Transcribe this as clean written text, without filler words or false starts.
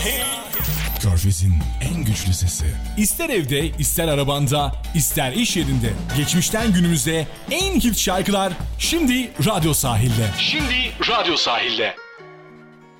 Körfez'in en güçlü sesi. İster evde, ister arabanda, ister iş yerinde. Geçmişten günümüze en hit şarkılar şimdi Radyo Sahil'de. Şimdi Radyo Sahil'de.